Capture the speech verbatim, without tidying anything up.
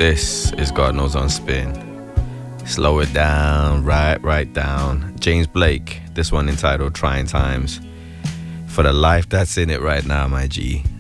This is God Knows on Spin. Slow it down, right, right down. James Blake, this one entitled Trying Times. For the life that's in it right now, my G.